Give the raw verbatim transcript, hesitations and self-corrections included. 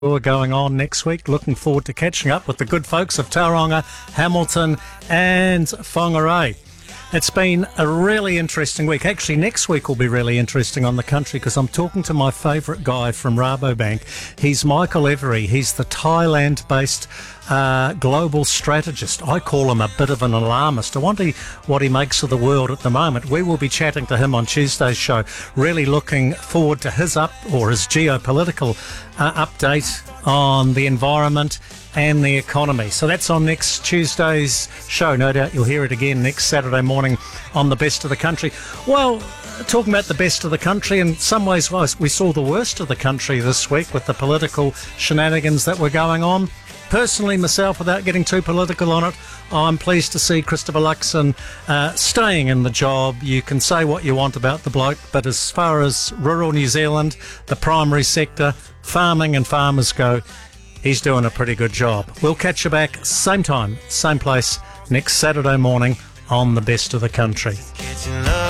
tour going on next week. Looking forward to catching up with the good folks of Tauranga, Hamilton and Whangarei. It's been a really interesting week. Actually, next week will be really interesting on the country because I'm talking to my favourite guy from Rabobank. He's Michael Every. He's the Thailand-based uh, global strategist. I call him a bit of an alarmist. I wonder what he makes of the world at the moment. We will be chatting to him on Tuesday's show. Really looking forward to his up or his geopolitical uh, update on the environment and the economy. So that's on next Tuesday's show. No doubt you'll hear it again next Saturday morning on the Best of the Country. Well, talking about the best of the country, in some ways well, we saw the worst of the country this week with the political shenanigans that were going on. Personally, myself, without getting too political on it, I'm pleased to see Christopher Luxon uh, staying in the job. You can say what you want about the bloke, but as far as rural New Zealand, the primary sector, farming and farmers go, he's doing a pretty good job. We'll catch you back same time, same place, next Saturday morning on the Best of the Country.